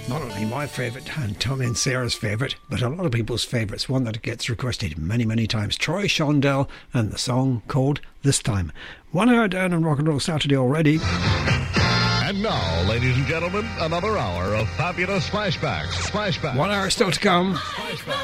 Not only my favourite and Tommy and Sarah's favourite, but a lot of people's favourites, one that gets requested many, many times. Troy Shondell and the song called This Time. 1 hour down on Rock and Roll Saturday already. And now, ladies and gentlemen, another hour of fabulous flashbacks. 1 hour still to come.